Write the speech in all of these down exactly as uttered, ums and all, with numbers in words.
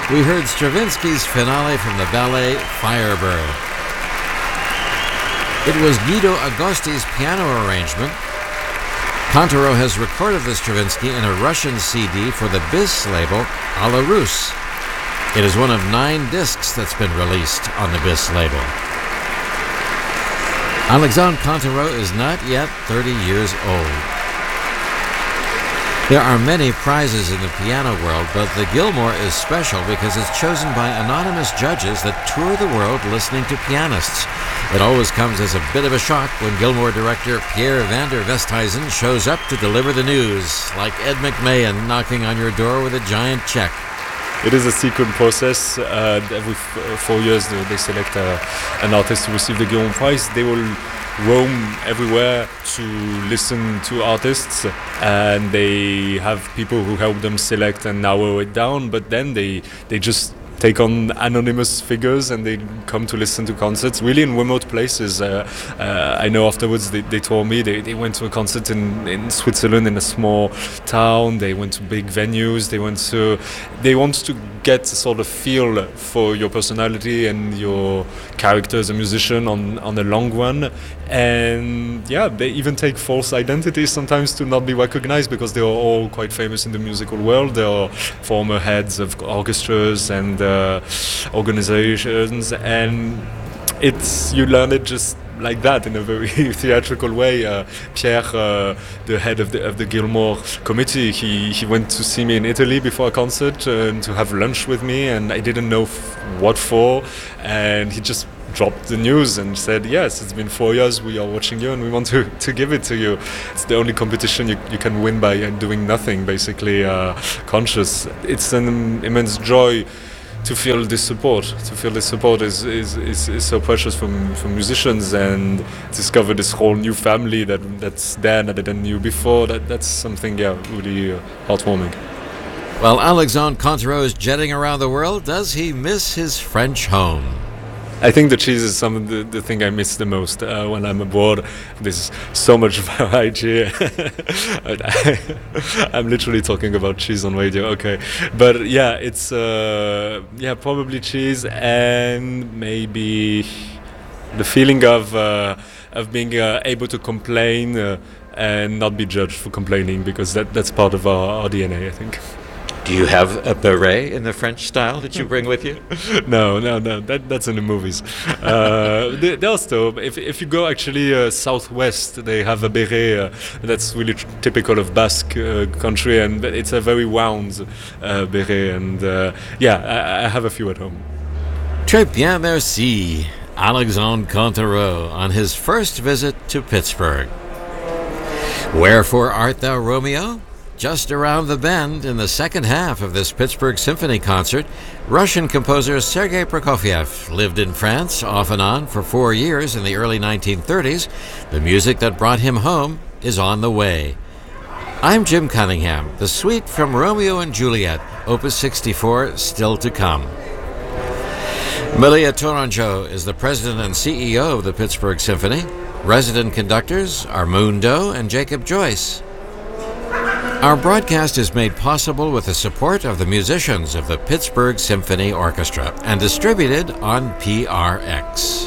We heard Stravinsky's finale from the ballet Firebird. It was Guido Agosti's piano arrangement. Contaro has recorded the Stravinsky in a Russian C D for the B I S label, A la Russe. It is one of nine discs that's been released on the B I S label. Alexandre Contaro is not yet thirty years old. There are many prizes in the piano world, but the Gilmore is special because it's chosen by anonymous judges that tour the world listening to pianists. It always comes as a bit of a shock when Gilmore director Pierre van der Westhuizen shows up to deliver the news, like Ed McMahon knocking on your door with a giant check. It is a secret process. Uh, every f- four years they, they select uh, an artist to receive the Gilmore Prize. They will roam everywhere to listen to artists, and they have people who help them select and narrow it down, but then they, they just take on anonymous figures and they come to listen to concerts really in remote places. Uh, uh, I know afterwards they, they told me they, they went to a concert in, in Switzerland in a small town. They went to big venues. They went to they want to get a sort of feel for your personality and your character as a musician on, on the long run. And yeah, they even take false identities sometimes to not be recognized because they are all quite famous in the musical world. They are former heads of orchestras and uh, organizations, and it's you learn it just like that in a very theatrical way. Uh, Pierre, uh, the head of the of the Gilmore committee, he, he went to see me in Italy before a concert uh, and to have lunch with me, and I didn't know f- what for, and he just dropped the news and said, yes, it's been four years, we are watching you and we want to, to give it to you. It's the only competition you, you can win by doing nothing, basically uh, conscious. It's an immense joy to feel this support. To feel this support is, is, is, is so precious from, from musicians, and discover this whole new family that that's there that I didn't knew before. That That's something, yeah, really uh, heartwarming. While Alexandre Contaro is jetting around the world, does he miss his French home? I think the cheese is some of the, the thing I miss the most uh, when I'm abroad. There's so much variety. I'm literally talking about cheese on radio. Okay, but yeah, it's uh, yeah probably cheese and maybe the feeling of uh, of being uh, able to complain uh, and not be judged for complaining, because that that's part of our, our D N A, I think. Do you have a beret in the French style that you bring with you? no, no, no. That that's in the movies. Uh, they, they also, if if you go actually uh, southwest, they have a beret uh, that's really tr- typical of Basque uh, country, and it's a very round uh, beret. And uh, yeah, I, I have a few at home. Très bien, merci. Alexandre Contaro on his first visit to Pittsburgh. Wherefore art thou, Romeo? Just around the bend, in the second half of this Pittsburgh Symphony concert, Russian composer Sergei Prokofiev lived in France off and on for four years in the early nineteen thirties. The music that brought him home is on the way. I'm Jim Cunningham. The suite from Romeo and Juliet, Opus sixty-four, still to come. Malia Tourangeau is the president and C E O of the Pittsburgh Symphony. Resident conductors are Moon Doe and Jacob Joyce. Our broadcast is made possible with the support of the musicians of the Pittsburgh Symphony Orchestra and distributed on P R X.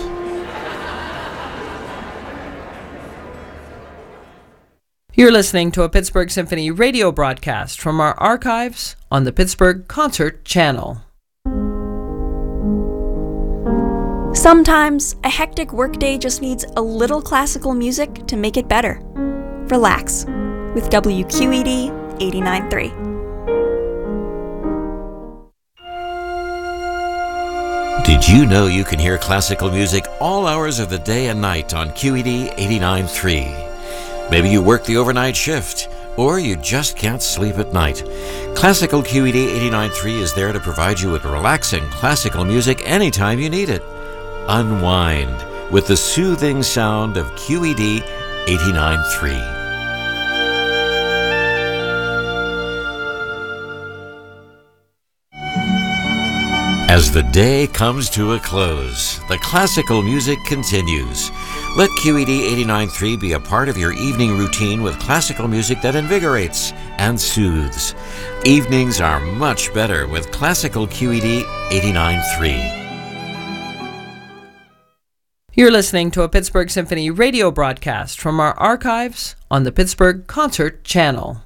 You're listening to a Pittsburgh Symphony radio broadcast from our archives on the Pittsburgh Concert Channel. Sometimes a hectic workday just needs a little classical music to make it better. Relax with W Q E D eighty-nine point three. Did you know you can hear classical music all hours of the day and night on Q E D eighty-nine point three? Maybe you work the overnight shift, or you just can't sleep at night. Classical Q E D eighty-nine point three is there to provide you with relaxing classical music anytime you need it. Unwind with the soothing sound of Q E D eighty-nine point three. As the day comes to a close, the classical music continues. Let Q E D eighty-nine point three be a part of your evening routine with classical music that invigorates and soothes. Evenings are much better with classical Q E D eighty-nine point three. You're listening to a Pittsburgh Symphony radio broadcast from our archives on the Pittsburgh Concert Channel.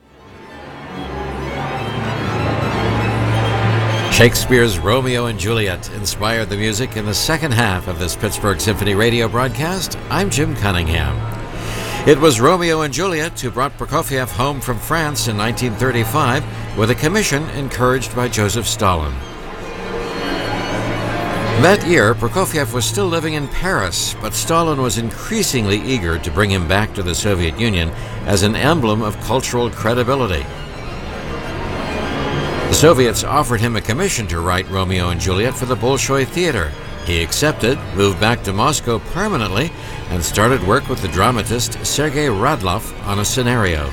Shakespeare's Romeo and Juliet inspired the music in the second half of this Pittsburgh Symphony radio broadcast. I'm Jim Cunningham. It was Romeo and Juliet who brought Prokofiev home from France in nineteen thirty-five with a commission encouraged by Joseph Stalin. That year, Prokofiev was still living in Paris, but Stalin was increasingly eager to bring him back to the Soviet Union as an emblem of cultural credibility. The Soviets offered him a commission to write Romeo and Juliet for the Bolshoi Theater. He accepted, moved back to Moscow permanently, and started work with the dramatist Sergei Radlov on a scenario.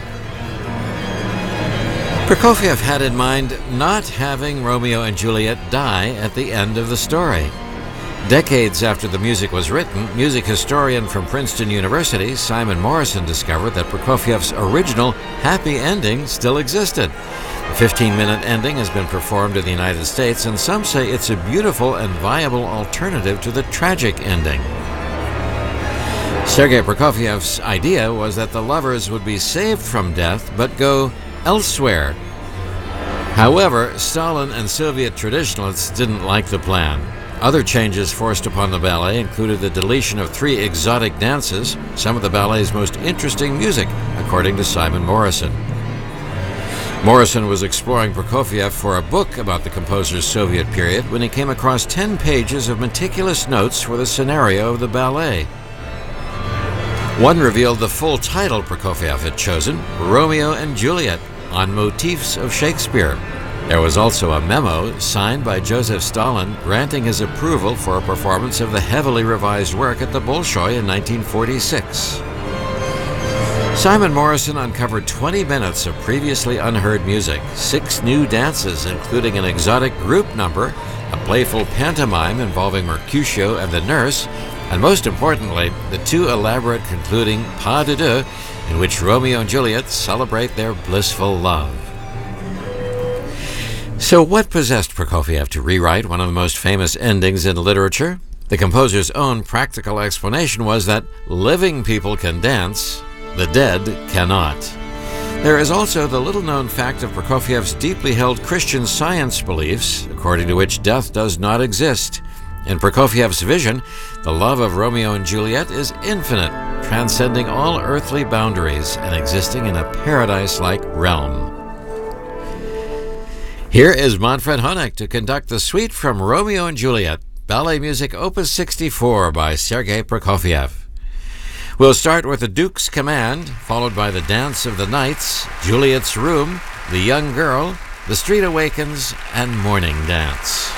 Prokofiev had in mind not having Romeo and Juliet die at the end of the story. Decades after the music was written, music historian from Princeton University, Simon Morrison, discovered that Prokofiev's original happy ending still existed. The fifteen-minute ending has been performed in the United States, and some say it's a beautiful and viable alternative to the tragic ending. Sergei Prokofiev's idea was that the lovers would be saved from death but go elsewhere. However, Stalin and Soviet traditionalists didn't like the plan. Other changes forced upon the ballet included the deletion of three exotic dances, some of the ballet's most interesting music, according to Simon Morrison. Morrison was exploring Prokofiev for a book about the composer's Soviet period when he came across ten pages of meticulous notes for the scenario of the ballet. One revealed the full title Prokofiev had chosen, Romeo and Juliet, on motifs of Shakespeare. There was also a memo signed by Joseph Stalin granting his approval for a performance of the heavily revised work at the Bolshoi in nineteen forty-six. Simon Morrison uncovered twenty minutes of previously unheard music, six new dances including an exotic group number, a playful pantomime involving Mercutio and the nurse, and most importantly, the two elaborate concluding pas de deux in which Romeo and Juliet celebrate their blissful love. So what possessed Prokofiev to rewrite one of the most famous endings in literature? The composer's own practical explanation was that living people can dance, the dead cannot. There is also the little-known fact of Prokofiev's deeply held Christian Science beliefs, according to which death does not exist. In Prokofiev's vision, the love of Romeo and Juliet is infinite, transcending all earthly boundaries and existing in a paradise-like realm. Here is Manfred Honeck to conduct the suite from Romeo and Juliet, ballet music opus sixty-four by Sergei Prokofiev. We'll start with the Duke's Command, followed by the Dance of the Knights, Juliet's Room, The Young Girl, The Street Awakens, and Morning Dance.